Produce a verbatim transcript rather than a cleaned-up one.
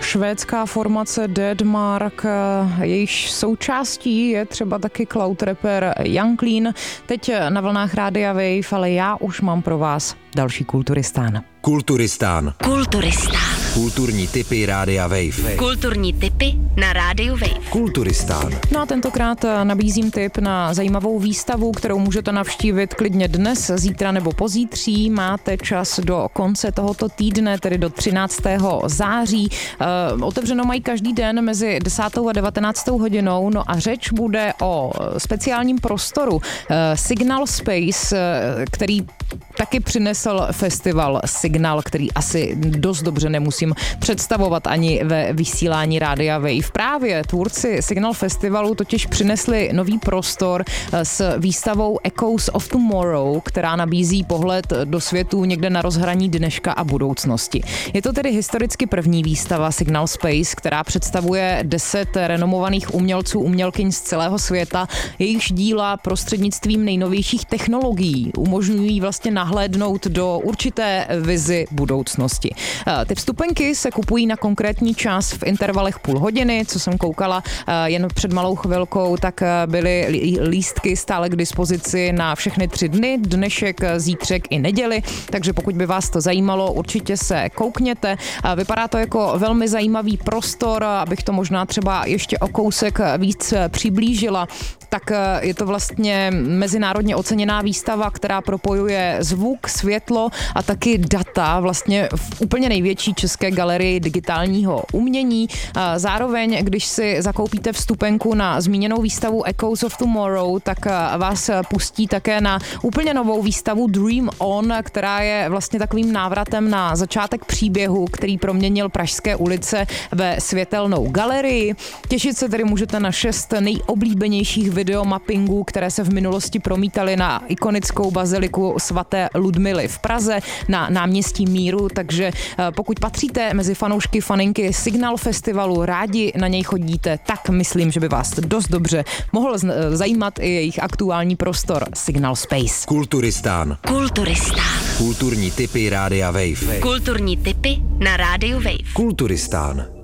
švédská formace Deadmark, jejíž součástí je třeba taky cloud rapper Young Lean. Teď na vlnách Rádia Wave, ale já už mám pro vás další Kulturistán. Kulturistán. Kulturistán. Kulturní tipy Rádia Wave. Kulturní tipy na Rádiu Wave. Kulturistán. No a tentokrát nabízím tip na zajímavou výstavu, kterou můžete navštívit klidně dnes, zítra nebo pozítří. Máte čas do konce tohoto týdne, tedy do třináctého září. E, otevřeno mají každý den mezi desátou a devatenáctou hodinou. No a řeč bude o speciálním prostoru e, Signal Space, e, který taky přinesl festival Signal, který asi dost dobře nemusím představovat ani ve vysílání Rádia Wave. Právě tvůrci Signal Festivalu totiž přinesli nový prostor s výstavou Echoes of Tomorrow, která nabízí pohled do světu někde na rozhraní dneška a budoucnosti. Je to tedy historicky první výstava Signal Space, která představuje deset renomovaných umělců, umělkyň z celého světa. Jejichž díla prostřednictvím nejnovějších technologií umožňují vlastně nahlédnout do určité vizi budoucnosti. Ty vstupenky se kupují na konkrétní čas v intervalech půl hodiny, co jsem koukala jen před malou chvilkou, tak byly lístky stále k dispozici na všechny tři dny, dnešek, zítřek i neděli, takže pokud by vás to zajímalo, určitě se koukněte. Vypadá to jako velmi zajímavý prostor, abych to možná třeba ještě o kousek víc přiblížila, tak je to vlastně mezinárodně oceněná výstava, která propojuje zvuk, světlo a taky data vlastně v úplně největší české galerii digitálního umění. Zároveň, když si zakoupíte vstupenku na zmíněnou výstavu Echoes of Tomorrow, tak vás pustí také na úplně novou výstavu Dream On, která je vlastně takovým návratem na začátek příběhu, který proměnil pražské ulice ve světelnou galerii. Těšit se tedy můžete na šest nejoblíbenějších videomappingů, které se v minulosti promítaly na ikonickou baziliku svaté Ludmily v Praze na náměstí Míru, takže pokud patříte mezi fanoušky faninky Signal Festivalu, rádi na něj chodíte, tak myslím, že by vás dost dobře mohl zajímat i jejich aktuální prostor Signal Space. Kulturistán. Kulturistán. Kulturní tipy Rádia Wave. Kulturní tipy na Rádiu Wave. Kulturistán.